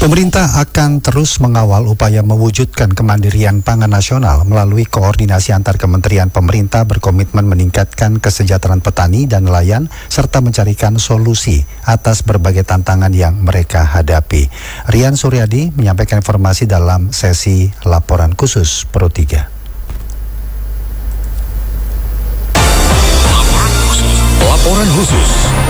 Pemerintah akan terus mengawal upaya mewujudkan kemandirian pangan nasional melalui koordinasi antar kementerian. Pemerintah berkomitmen meningkatkan kesejahteraan petani dan nelayan serta mencarikan solusi atas berbagai tantangan yang mereka hadapi. Rian Suryadi menyampaikan informasi dalam sesi laporan khusus Pro 3. Laporan khusus.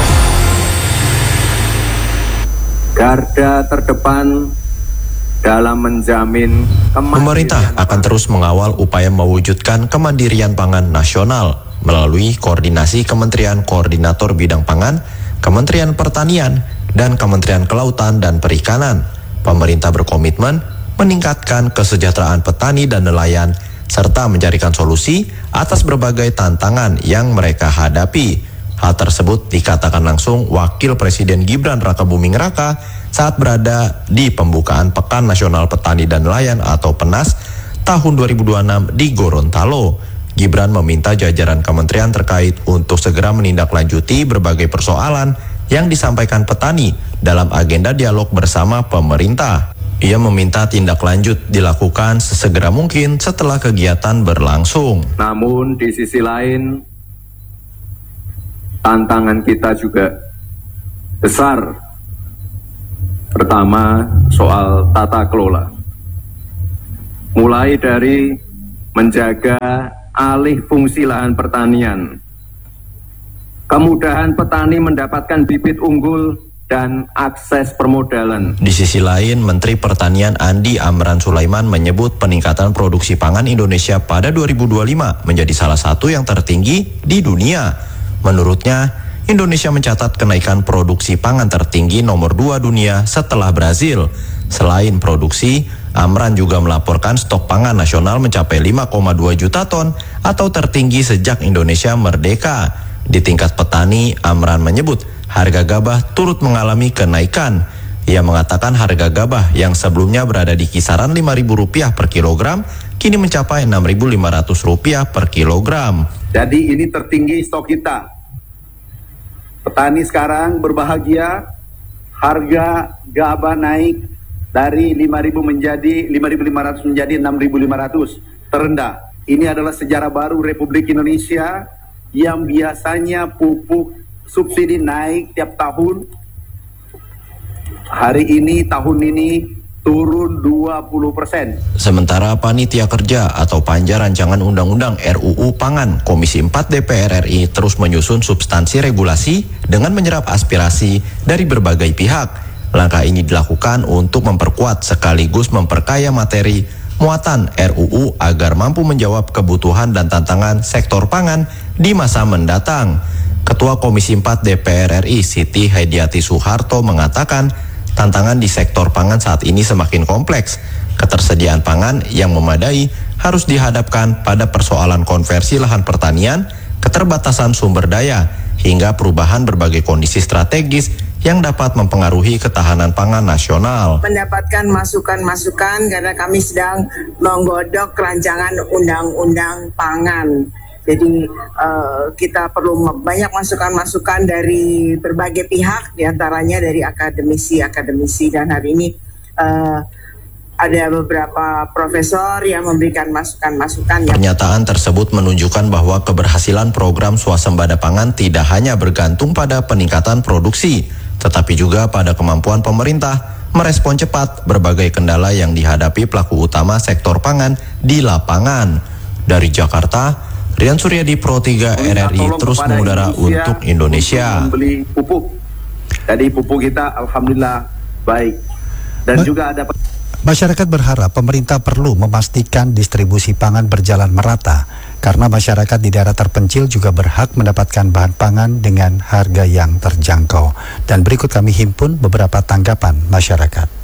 Garda terdepan dalam menjamin Pemerintah akan terus mengawal upaya mewujudkan kemandirian pangan nasional melalui koordinasi Kementerian Koordinator Bidang Pangan, Kementerian Pertanian, dan Kementerian Kelautan dan Perikanan. Pemerintah berkomitmen meningkatkan kesejahteraan petani dan nelayan serta mencarikan solusi atas berbagai tantangan yang mereka hadapi. Hal tersebut dikatakan langsung Wakil Presiden Gibran Rakabuming Raka saat berada di pembukaan Pekan Nasional Petani dan Nelayan atau PENAS tahun 2026 di Gorontalo. Gibran meminta jajaran kementerian terkait untuk segera menindaklanjuti berbagai persoalan yang disampaikan petani dalam agenda dialog bersama pemerintah. Ia meminta tindak lanjut dilakukan sesegera mungkin setelah kegiatan berlangsung. Namun di sisi lain, tantangan kita juga besar. Pertama, soal tata kelola. Mulai dari menjaga alih fungsi lahan pertanian, kemudahan petani mendapatkan bibit unggul dan akses permodalan. Di sisi lain, Menteri Pertanian Andi Amran Sulaiman menyebut peningkatan produksi pangan Indonesia pada 2025 menjadi salah satu yang tertinggi di dunia. Menurutnya, Indonesia mencatat kenaikan produksi pangan tertinggi nomor 2 dunia setelah Brazil. Selain produksi, Amran juga melaporkan stok pangan nasional mencapai 5,2 juta ton atau tertinggi sejak Indonesia merdeka. Di tingkat petani, Amran menyebut harga gabah turut mengalami kenaikan. Ia mengatakan harga gabah yang sebelumnya berada di kisaran Rp5.000 per kilogram, kini mencapai Rp6.500 per kilogram. Jadi ini tertinggi stok kita. Petani sekarang berbahagia, harga gabah naik dari 5.000 menjadi 5.500 menjadi 6.500, terendah. Ini adalah sejarah baru Republik Indonesia yang biasanya pupuk subsidi naik tiap tahun. Tahun ini turun 20%. Sementara Panitia Kerja atau Panja Rancangan Undang-Undang RUU Pangan Komisi 4 DPR RI terus menyusun substansi regulasi dengan menyerap aspirasi dari berbagai pihak. Langkah ini dilakukan untuk memperkuat sekaligus memperkaya materi muatan RUU agar mampu menjawab kebutuhan dan tantangan sektor pangan di masa mendatang. Ketua Komisi 4 DPR RI Siti Haidiati Soeharto mengatakan tantangan di sektor pangan saat ini semakin kompleks. Ketersediaan pangan yang memadai harus dihadapkan pada persoalan konversi lahan pertanian, keterbatasan sumber daya, hingga perubahan berbagai kondisi strategis yang dapat mempengaruhi ketahanan pangan nasional. Mendapatkan masukan-masukan karena kami sedang menggodok rancangan undang-undang pangan. Jadi kita perlu banyak masukan-masukan dari berbagai pihak, diantaranya dari akademisi, dan hari ini ada beberapa profesor yang memberikan masukan-masukan. Pernyataan tersebut menunjukkan bahwa keberhasilan program swasembada pangan tidak hanya bergantung pada peningkatan produksi, tetapi juga pada kemampuan pemerintah merespon cepat berbagai kendala yang dihadapi pelaku utama sektor pangan di lapangan. Dari Jakarta, Rian Suryadi, Pro 3 RRI terus mengudara untuk Indonesia. Membeli pupuk. Jadi pupuk kita alhamdulillah baik. Dan juga ada masyarakat berharap pemerintah perlu memastikan distribusi pangan berjalan merata karena masyarakat di daerah terpencil juga berhak mendapatkan bahan pangan dengan harga yang terjangkau. Dan berikut kami himpun beberapa tanggapan masyarakat.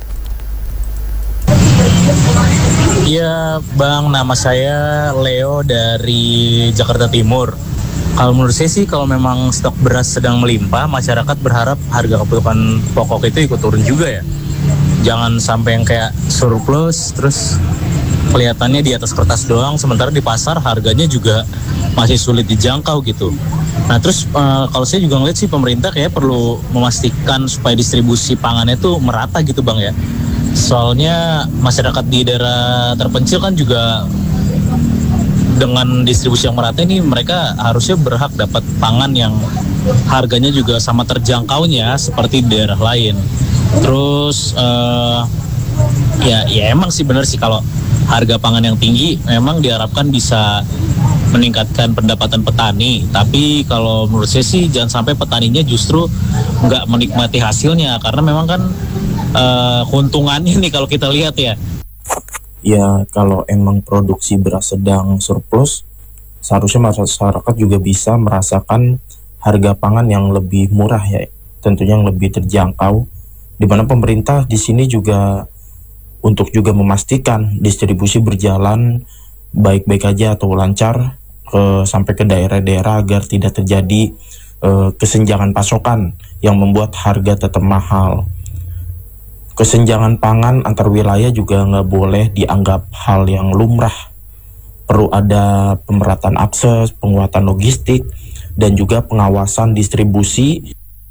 Iya Bang, nama saya Leo dari Jakarta Timur. Kalau menurut saya sih kalau memang stok beras sedang melimpah, masyarakat berharap harga kebutuhan pokok itu ikut turun juga ya. Jangan sampai yang kayak surplus terus kelihatannya di atas kertas doang, sementara di pasar harganya juga masih sulit dijangkau gitu. Nah terus kalau saya juga ngeliat sih pemerintah kayak perlu memastikan supaya distribusi pangannya tuh merata gitu Bang ya. Soalnya masyarakat di daerah terpencil kan juga dengan distribusi yang merata ini mereka harusnya berhak dapat pangan yang harganya juga sama terjangkaunya seperti di daerah lain. Terus ya emang sih benar sih kalau harga pangan yang tinggi memang diharapkan bisa meningkatkan pendapatan petani. Tapi kalau menurut saya sih jangan sampai petaninya justru nggak menikmati hasilnya, karena memang kan keuntungannya nih kalau kita lihat ya. Ya, kalau emang produksi beras sedang surplus, seharusnya masyarakat juga bisa merasakan harga pangan yang lebih murah ya, tentunya yang lebih terjangkau, di mana pemerintah di sini juga untuk juga memastikan distribusi berjalan baik-baik aja atau lancar sampai ke daerah-daerah agar tidak terjadi kesenjangan pasokan yang membuat harga tetap mahal. Kesenjangan pangan antar wilayah juga nggak boleh dianggap hal yang lumrah. Perlu ada pemerataan akses, penguatan logistik, dan juga pengawasan distribusi.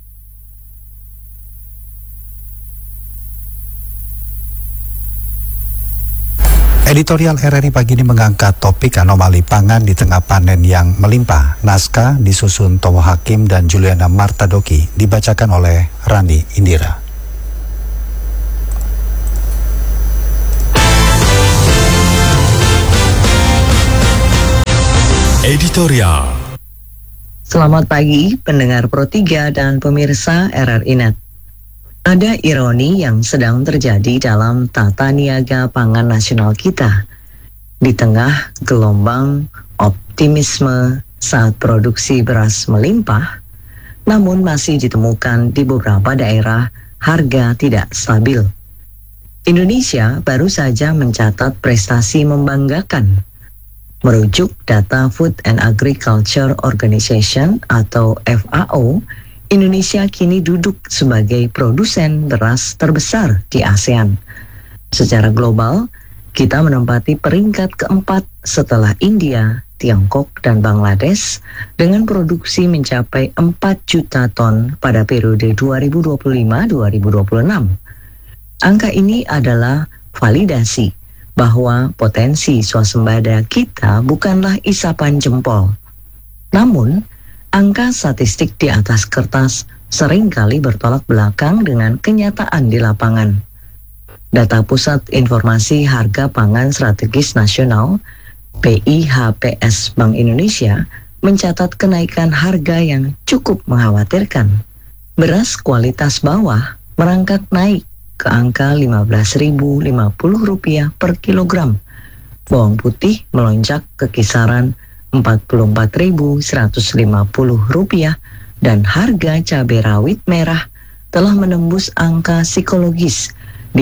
Editorial RRI pagi ini mengangkat topik anomali pangan di tengah panen yang melimpah. Naskah disusun Tomo Hakim dan Juliana Martadoki, dibacakan oleh Rani Indira. Editorial. Selamat pagi pendengar Pro 3 dan pemirsa RRI Net. Ada ironi yang sedang terjadi dalam tata niaga pangan nasional kita. Di tengah gelombang optimisme saat produksi beras melimpah, namun masih ditemukan di beberapa daerah harga tidak stabil. Indonesia baru saja mencatat prestasi membanggakan. Merujuk data Food and Agriculture Organization atau FAO, Indonesia kini duduk sebagai produsen beras terbesar di ASEAN. Secara global, kita menempati peringkat keempat setelah India, Tiongkok, dan Bangladesh dengan produksi mencapai 4 juta ton pada periode 2025-2026. Angka ini adalah validasi bahwa potensi swasembada kita bukanlah isapan jempol. Namun, angka statistik di atas kertas seringkali bertolak belakang dengan kenyataan di lapangan. Data Pusat Informasi Harga Pangan Strategis Nasional (PIHPS) Bank Indonesia mencatat kenaikan harga yang cukup mengkhawatirkan. Beras kualitas bawah merangkak naik ke angka Rp15.050 per kilogram. Bawang putih melonjak ke kisaran Rp44.150 dan harga cabai rawit merah telah menembus angka psikologis di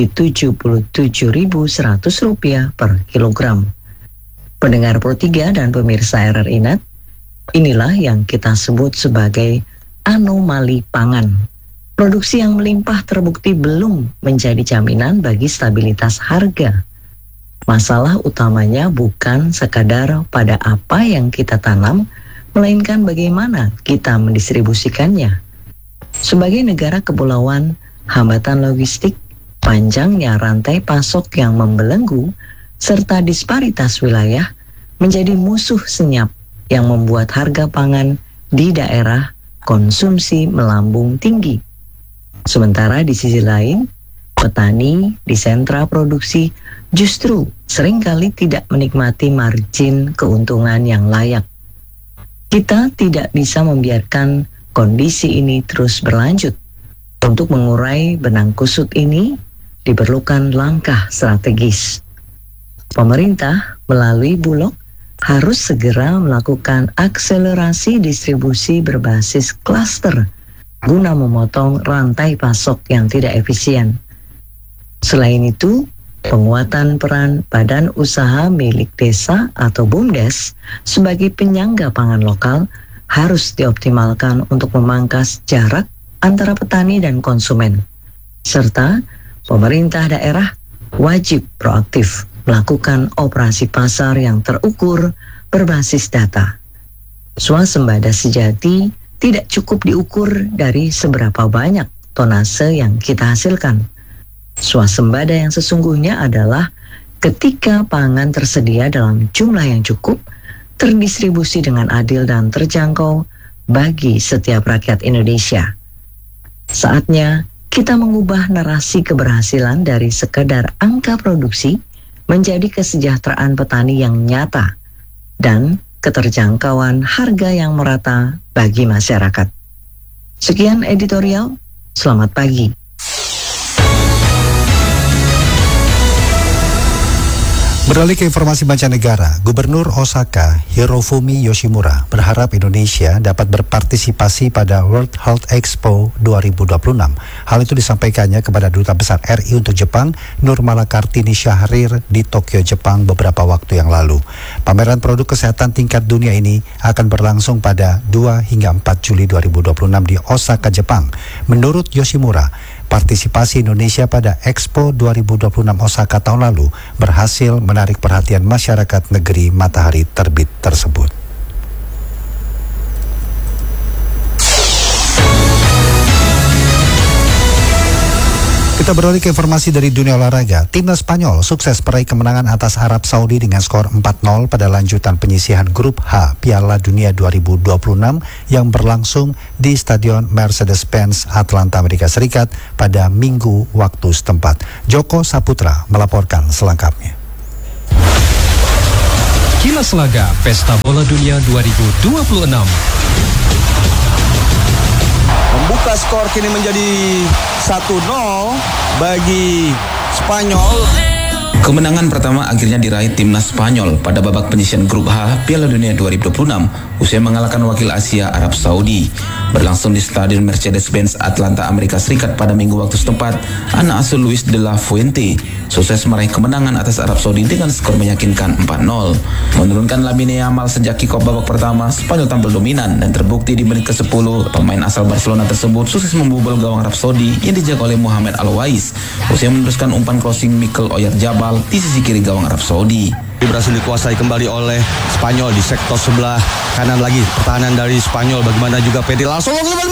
Rp77.100 per kilogram. Pendengar Pro 3 dan pemirsa RRI Net, inilah yang kita sebut sebagai anomali pangan. Produksi yang melimpah terbukti belum menjadi jaminan bagi stabilitas harga. Masalah utamanya bukan sekadar pada apa yang kita tanam, melainkan bagaimana kita mendistribusikannya. Sebagai negara kepulauan, hambatan logistik, panjangnya rantai pasok yang membelenggu, serta disparitas wilayah menjadi musuh senyap yang membuat harga pangan di daerah konsumsi melambung tinggi. Sementara di sisi lain, petani di sentra produksi justru seringkali tidak menikmati margin keuntungan yang layak. Kita tidak bisa membiarkan kondisi ini terus berlanjut. Untuk mengurai benang kusut ini, diperlukan langkah strategis. Pemerintah melalui Bulog harus segera melakukan akselerasi distribusi berbasis klaster guna memotong rantai pasok yang tidak efisien. Selain itu, penguatan peran badan usaha milik desa atau BUMDes sebagai penyangga pangan lokal harus dioptimalkan untuk memangkas jarak antara petani dan konsumen. Serta pemerintah daerah wajib proaktif melakukan operasi pasar yang terukur berbasis data. Swasembada sejati tidak cukup diukur dari seberapa banyak tonase yang kita hasilkan. Swasembada yang sesungguhnya adalah ketika pangan tersedia dalam jumlah yang cukup, terdistribusi dengan adil dan terjangkau bagi setiap rakyat Indonesia. Saatnya kita mengubah narasi keberhasilan dari sekadar angka produksi menjadi kesejahteraan petani yang nyata dan keterjangkauan harga yang merata bagi masyarakat. Sekian editorial, selamat pagi. Beralih ke informasi mancanegara, Gubernur Osaka Hirofumi Yoshimura berharap Indonesia dapat berpartisipasi pada World Health Expo 2026. Hal itu disampaikannya kepada Duta Besar RI untuk Jepang, Nurmala Kartini Syahrir di Tokyo, Jepang beberapa waktu yang lalu. Pameran produk kesehatan tingkat dunia ini akan berlangsung pada 2 hingga 4 Juli 2026 di Osaka, Jepang. Menurut Yoshimura, partisipasi Indonesia pada Expo 2026 Osaka tahun lalu berhasil menarik perhatian masyarakat negeri matahari terbit tersebut. Kita beralih ke informasi dari dunia olahraga. Timnas Spanyol sukses meraih kemenangan atas Arab Saudi dengan skor 4-0 pada lanjutan penyisihan grup H Piala Dunia 2026 yang berlangsung di Stadion Mercedes-Benz Atlanta, Amerika Serikat pada Minggu waktu setempat. Joko Saputra melaporkan selengkapnya. Kilas Laga Pesta Bola Dunia 2026. Membuka skor kini menjadi 1-0 bagi Spanyol. Kemenangan pertama akhirnya diraih timnas Spanyol pada babak penyisihan grup H Piala Dunia 2026 usai mengalahkan wakil Asia Arab Saudi. Berlangsung di Stadion Mercedes-Benz Atlanta, Amerika Serikat pada Minggu waktu setempat, anak asuh Luis de la Fuente sukses meraih kemenangan atas Arab Saudi dengan skor meyakinkan 4-0. Menurunkan Lamine Yamal sejak kick-off babak pertama, Spanyol tampil dominan dan terbukti di menit ke-10 pemain asal Barcelona tersebut sukses membobol gawang Arab Saudi yang dijaga oleh Mohamed Al-Wais usai meneruskan umpan crossing Mikel Oyarzabal di sisi kiri gawang Arab Saudi. Berhasil dikuasai kembali oleh Spanyol di sektor sebelah kanan lagi. Pertahanan dari Spanyol, bagaimana juga Pedri langsung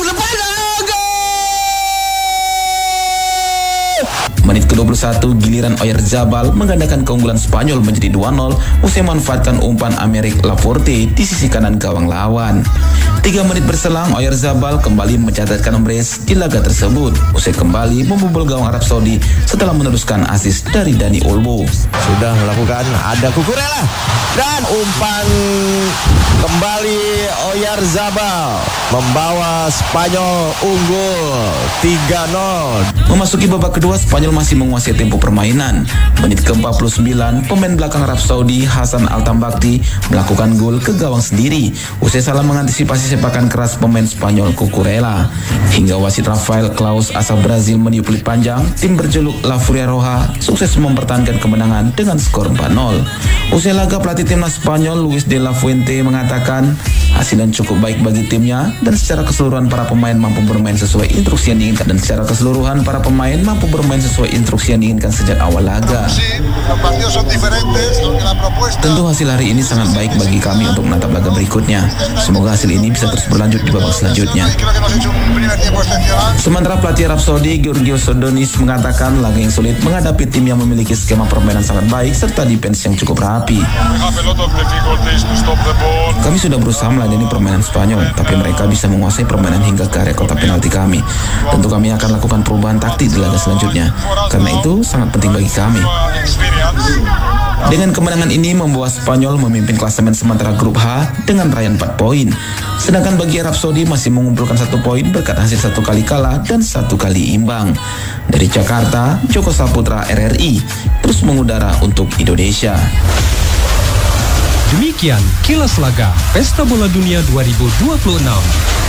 Menit ke-21, giliran Oyarzabal menggandakan keunggulan Spanyol menjadi 2-0 usai memanfaatkan umpan Aymeric Laporte di sisi kanan gawang lawan. 3 menit berselang, Oyarzabal kembali mencatatkan brace di laga tersebut usai kembali membobol gawang Arab Saudi setelah meneruskan assist dari Dani Olmo. Sudah melakukan, ada Cucurella dan umpan kembali Oyarzabal membawa Spanyol unggul 3-0. Memasuki babak kedua, Spanyol masih menguasai tempo permainan. Menit ke-49, pemain belakang Arab Saudi Hasan Al-Tambakti melakukan gol ke gawang sendiri usai salah mengantisipasi sepakan keras pemain Spanyol Cucurella. Hingga wasit Rafael Claus asal Brazil meniup peluit panjang, tim berjuluk La Furia Roja sukses mempertahankan kemenangan dengan skor 4-0. Usai laga, pelatih timnas Spanyol Luis de la Fuente mengatakan hasil yang cukup baik bagi timnya dan secara keseluruhan para pemain mampu bermain sesuai instruksi yang diinginkan sejak awal laga. Tentu hasil hari ini sangat baik bagi kami untuk menatap laga berikutnya. Semoga hasil ini bisa terus berlanjut di babak selanjutnya. Sementara pelatih Arab Saudi Giorgio Sodonis mengatakan laga yang sulit menghadapi tim yang memiliki skema permainan sangat baik serta defense yang cukup rapi. Kami sudah berusaha meladeni permainan Spanyol, tapi mereka bisa menguasai permainan hingga ke area kotak penalti kami. Tentu kami akan lakukan perubahan taktik di laga selanjutnya. Karena itu sangat penting bagi kami. Dengan kemenangan ini membawa Spanyol memimpin klasemen sementara grup H dengan raihan 4 poin. Sedangkan bagi Arab Saudi masih mengumpulkan 1 poin berkat hasil 1 kali kalah dan 1 kali imbang. Dari Jakarta, Joko Saputra RRI terus mengudara untuk Indonesia. Demikian Kilas Laga Pesta Bola Dunia 2026.